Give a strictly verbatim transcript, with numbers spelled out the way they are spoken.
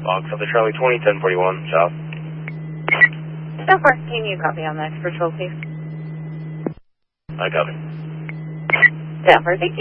Box of the Charlie twenty, ten forty-one, south. So far, can you copy on that patrol, please? I copy. Denver, thank you.